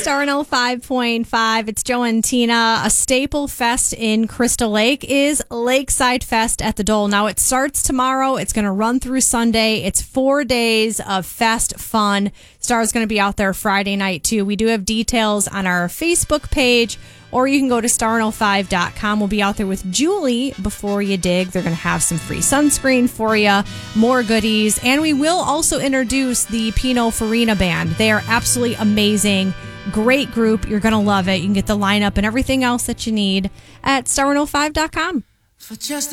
Star 105.5. It's Joe and Tina. A staple fest in Crystal Lake is Lakeside Fest at the Dole. Now, it starts tomorrow. It's going to run through Sunday. It's 4 days of fest fun. Star's going to be out there Friday night, too. We do have details on our Facebook page, or you can go to star105.com. We'll be out there with Julie before you dig. They're going to have some free sunscreen for you, more goodies, and we will also introduce the Pino Farina Band. They are absolutely amazing. Great group. You're going to love it. You can get the lineup and everything else that you need at star105.com.